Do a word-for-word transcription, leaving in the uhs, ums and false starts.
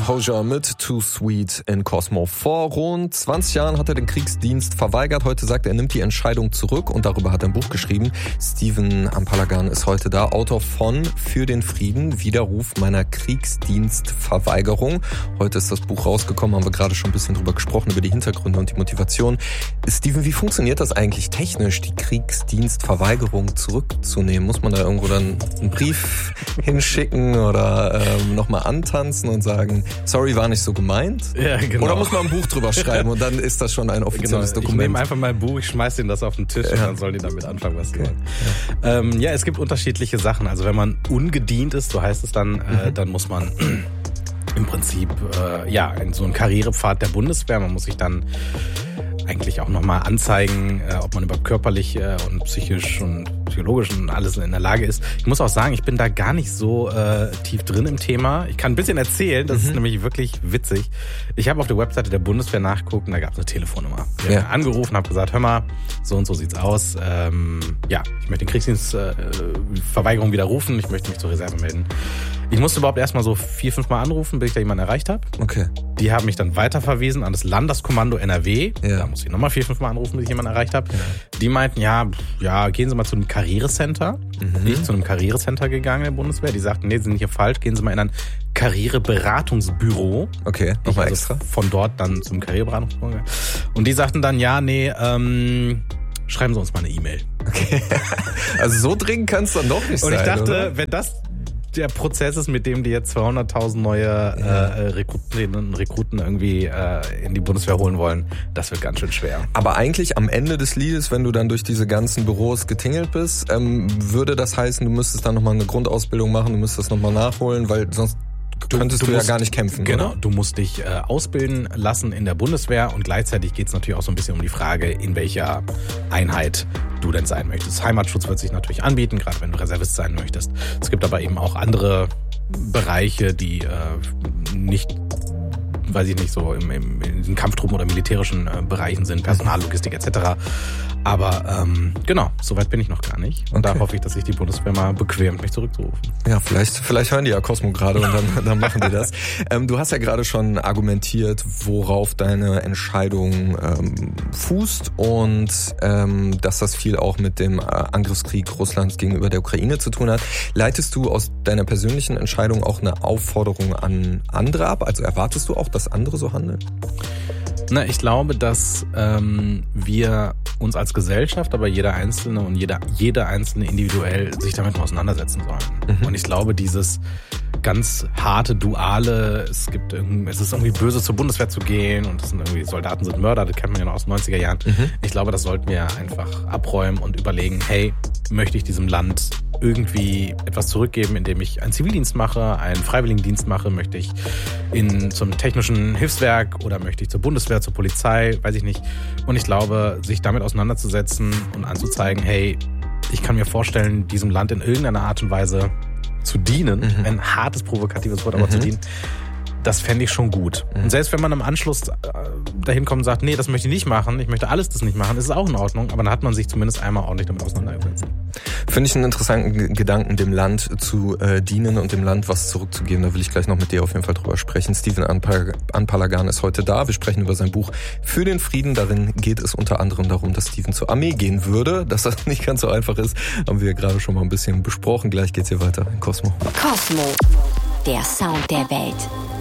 Composure mit Too Sweet in Cosmo. Vor rund zwanzig Jahren hat er den Kriegsdienst verweigert. Heute sagt er, er nimmt die Entscheidung zurück und darüber hat er ein Buch geschrieben. Stephen Ampalagan ist heute da, Autor von Für den Frieden, Widerruf meiner Kriegsdienstverweigerung. Heute ist das Buch rausgekommen, haben wir gerade schon ein bisschen drüber gesprochen, über die Hintergründe und die Motivation. Stephen, wie funktioniert das eigentlich technisch, die Kriegsdienstverweigerung zurückzunehmen? Muss man da irgendwo dann einen Brief hinschicken oder ähm, nochmal antanzen und sagen, sorry, war nicht so gemeint? Ja, genau. Oder muss man ein Buch drüber schreiben und dann ist das schon ein offizielles genau. Dokument? Ich nehme einfach mein Buch, ich schmeiß denen das auf den Tisch ja. und dann sollen die damit anfangen, was sie okay. wollen. Ja. Ähm, ja, es gibt unterschiedliche Sachen. Also wenn man ungedient ist, so heißt es dann, mhm. äh, dann muss man im Prinzip äh, ja in so einen Karrierepfad der Bundeswehr. Man muss sich dann eigentlich auch nochmal anzeigen, äh, ob man überhaupt körperlich äh, und psychisch und psychologisch und alles in der Lage ist. Ich muss auch sagen, ich bin da gar nicht so äh, tief drin im Thema. Ich kann ein bisschen erzählen, das mhm. ist nämlich wirklich witzig. Ich habe auf der Webseite der Bundeswehr nachgeguckt und da gab es eine Telefonnummer. Ich ja. habe angerufen, habe gesagt, hör mal, so und so sieht's aus. Ähm, ja, ich möchte den Kriegsdienstverweigerung äh, widerrufen, ich möchte mich zur Reserve melden. Ich musste überhaupt erstmal so vier, fünf Mal anrufen, bis ich da jemanden erreicht habe. Okay. Die haben mich dann weiterverwiesen an das Landeskommando N R W. Ja. Da musste ich nochmal vier, fünf Mal anrufen, bis ich jemanden erreicht habe. Ja. Die meinten, ja, ja, gehen Sie mal zu einem Karrierecenter. Mhm. Ich zu einem Karrierecenter gegangen der Bundeswehr. Die sagten, nee, Sie sind hier falsch. Gehen Sie mal in ein Karriereberatungsbüro. Okay, nochmal also extra. Von dort dann zum Karriereberatungsbüro. Und die sagten dann, ja, nee, ähm, schreiben Sie uns mal eine E-Mail. Okay. Also so dringend kann es dann doch nicht Und sein. Und ich dachte, oder? wenn das der Prozess ist, mit dem die jetzt zweihunderttausend neue ja. äh, Rekrutinnen und Rekruten irgendwie äh, in die Bundeswehr holen wollen, das wird ganz schön schwer. Aber eigentlich am Ende des Liedes, wenn du dann durch diese ganzen Büros getingelt bist, ähm, würde das heißen, du müsstest dann nochmal eine Grundausbildung machen, du müsstest das nochmal nachholen, weil sonst Du, könntest du, du musst, ja gar nicht kämpfen, genau, oder? Du musst dich äh, ausbilden lassen in der Bundeswehr und gleichzeitig geht es natürlich auch so ein bisschen um die Frage, in welcher Einheit du denn sein möchtest. Heimatschutz wird sich natürlich anbieten, gerade wenn du Reservist sein möchtest. Es gibt aber eben auch andere Bereiche, die äh, nicht, weiß ich nicht, so im, im, in den Kampftruppen oder militärischen äh, Bereichen sind, Personallogistik et cetera. Aber ähm, genau, soweit bin ich noch gar nicht. Und okay. da hoffe ich, dass sich die Bundeswehr mal bequemt, mich zurückzurufen. Ja, vielleicht, vielleicht hören die ja Cosmo gerade und dann, dann machen die das. Ähm, du hast ja gerade schon argumentiert, worauf deine Entscheidung ähm, fußt und ähm, dass das viel auch mit dem Angriffskrieg Russlands gegenüber der Ukraine zu tun hat. Leitest du aus deiner persönlichen Entscheidung auch eine Aufforderung an andere ab? Also erwartest du auch, dass andere so handeln? Na, ich glaube, dass ähm, wir uns als Gesellschaft, aber jeder Einzelne und jeder, jeder Einzelne individuell sich damit auseinandersetzen sollen. Mhm. Und ich glaube, dieses ganz harte Duale, es gibt irgendwie, es ist irgendwie böse zur Bundeswehr zu gehen und es sind irgendwie Soldaten sind Mörder, das kennt man ja noch aus den neunziger Jahren. Mhm. Ich glaube, das sollten wir einfach abräumen und überlegen, hey, möchte ich diesem Land irgendwie etwas zurückgeben, indem ich einen Zivildienst mache, einen Freiwilligendienst mache, möchte ich in zum technischen Hilfswerk oder möchte ich zur Bundeswehr, zur Polizei, weiß ich nicht. Und ich glaube, sich damit auseinanderzusetzen und anzuzeigen, hey, ich kann mir vorstellen, diesem Land in irgendeiner Art und Weise zu dienen, mhm. ein hartes, provokatives Wort, aber mhm. zu dienen, das fände ich schon gut. Mhm. Und selbst wenn man am Anschluss dahin kommt und sagt, nee, das möchte ich nicht machen, ich möchte alles das nicht machen, ist es auch in Ordnung, aber dann hat man sich zumindest einmal ordentlich damit auseinandergesetzt. Finde ich einen interessanten Gedanken, dem Land zu äh, dienen und dem Land was zurückzugeben. Da will ich gleich noch mit dir auf jeden Fall drüber sprechen. Stephen Ampalagan ist heute da. Wir sprechen über sein Buch Für den Frieden. Darin geht es unter anderem darum, dass Stephen zur Armee gehen würde. Dass das nicht ganz so einfach ist, haben wir gerade schon mal ein bisschen besprochen. Gleich geht's hier weiter in Cosmo. Cosmo, der Sound der Welt.